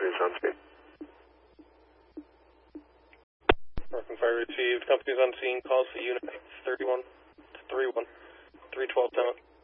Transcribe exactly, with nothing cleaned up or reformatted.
company's on scene. American Fire received. Company's on scene. Calls to unit thirty-one, thirty-one, three twelve, Town.